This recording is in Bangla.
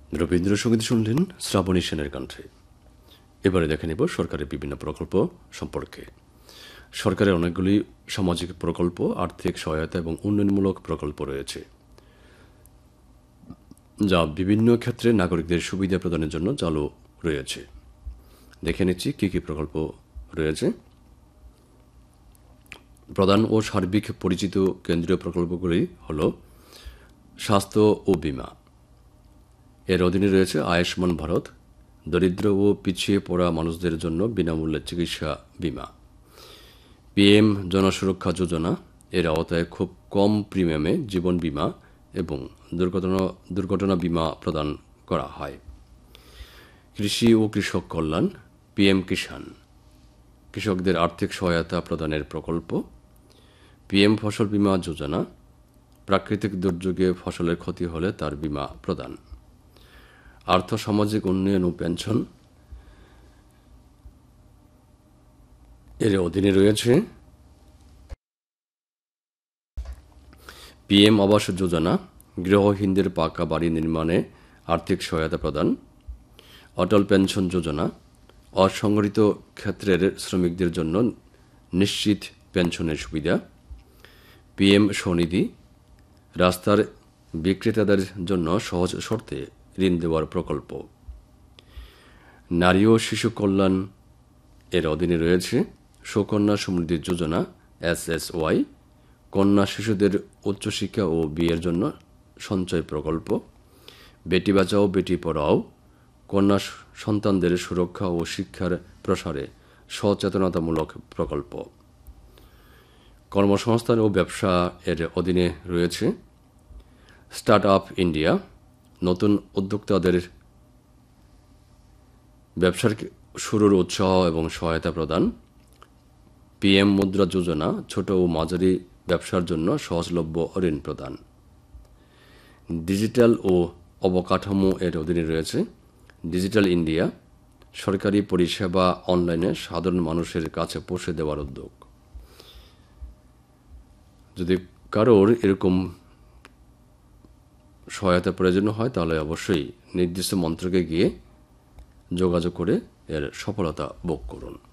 রবীন্দ্রসঙ্গীত শুনলেন শ্রাবণী সেনের কণ্ঠে। এবারে দেখে নেব সরকারের বিভিন্ন প্রকল্প সম্পর্কে। সরকারের অনেকগুলি সামাজিক প্রকল্প, আর্থিক সহায়তা এবং উন্নয়নমূলক প্রকল্প রয়েছে, যা বিভিন্ন ক্ষেত্রে নাগরিকদের সুবিধা প্রদানের জন্য চালু রয়েছে। দেখে নিচ্ছি কী কী প্রকল্প রয়েছে। প্রধান ও সার্বিক পরিচিত কেন্দ্রীয় প্রকল্পগুলি হল স্বাস্থ্য ও বীমা। এর অধীনে রয়েছে আয়ুষ্মান ভারত, দরিদ্র ও পিছিয়ে পড়া মানুষদের জন্য বিনামূল্যে চিকিৎসা বীমা। পিএম জনসুরক্ষা যোজনা, এর আওতায় খুব কম প্রিমিয়ামে জীবন বীমা এবং দুর্ঘটনা বীমা প্রদান করা হয়। কৃষি ও কৃষক কল্যাণ, পিএম কিষাণ, কৃষকদের আর্থিক সহায়তা প্রদানের প্রকল্প। পিএম ফসল বীমা যোজনা, প্রাকৃতিক দুর্যোগে ফসলের ক্ষতি হলে তার বীমা প্রদান। আর্থ সামাজিক উন্নয়ন ও পেনশন, এর অধীনে রয়েছে পিএম আবাস যোজনা, গৃহহীনদের পাকা বাড়ি নির্মাণে আর্থিক সহায়তা প্রদান। অটল পেনশন যোজনা, অসংগঠিত ক্ষেত্রের শ্রমিকদের জন্য নিশ্চিত পেনশনের সুবিধা। পিএম স্বনিধি, রাস্তার বিক্রেতাদের জন্য সহজ শর্তে ঋণ দেওয়ার প্রকল্প। নারী ও শিশু কল্যাণ, এর অধীনে রয়েছে সুকন্যা সমৃদ্ধি যোজনা, SSY, কন্যা শিশুদের উচ্চশিক্ষা ও বিয়ের জন্য সঞ্চয় প্রকল্প। বেটি বাঁচাও বেটি পড়াও, কন্যা সন্তানদের সুরক্ষা ও শিক্ষার প্রসারে সচেতনতামূলক প্রকল্প। কর্মসংস্থান ও ব্যবসা, এর অধীনে রয়েছে স্টার্ট আপ ইন্ডিয়া, নতুন উদ্যোক্তাদের ব্যবসার শুরুর উৎসাহ এবং সহায়তা প্রদান। পিএম মুদ্রা যোজনা, ছোট ও মাঝারি ব্যবসার জন্য সহজলভ্য ঋণ প্রদান। ডিজিটাল ও অবকাঠামো, এর অধীনে রয়েছে ডিজিটাল ইন্ডিয়া, সরকারি পরিষেবা অনলাইনে সাধারণ মানুষের কাছে পৌঁছে দেওয়ার উদ্যোগ। যদি কারোর এরকম সহায়তা প্রয়োজন হয় তাহলে অবশ্যই নির্দিষ্ট মন্ত্রকে গিয়ে যোগাযোগ করে এর সফলতা ভোগ করুন।